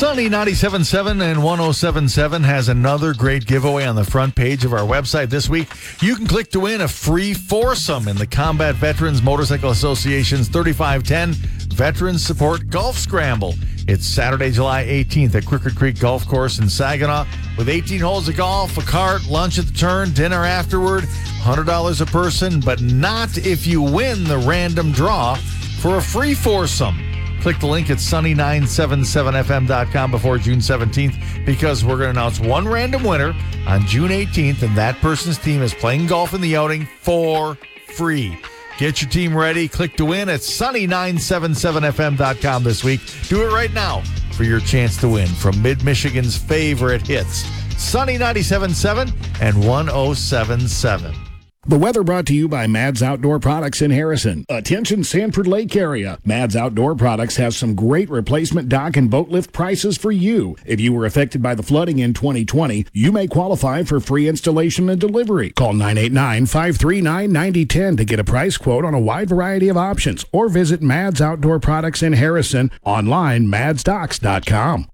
Sunny 97.7 and 107.7 has another great giveaway on the front page of our website this week. You can click to win a free foursome in the Combat Veterans Motorcycle Association's 3510 Veterans Support Golf Scramble. It's Saturday, July 18th at Cricket Creek Golf Course in Saginaw with 18 holes of golf, a cart, lunch at the turn, dinner afterward, $100 a person, but not if you win the random draw for a free foursome. Click the link at sunny977fm.com before June 17th because we're going to announce one random winner on June 18th, and that person's team is playing golf in the outing for free. Get your team ready. Click to win at sunny977fm.com this week. Do it right now for your chance to win from Mid-Michigan's favorite hits, Sunny 97.7 and 107.7. The weather brought to you by Mads Outdoor Products in Harrison. Attention Sanford Lake area. Mads Outdoor Products has some great replacement dock and boat lift prices for you. If you were affected by the flooding in 2020, you may qualify for free installation and delivery. Call 989-539-9010 to get a price quote on a wide variety of options or visit Mads Outdoor Products in Harrison online, madsdocks.com.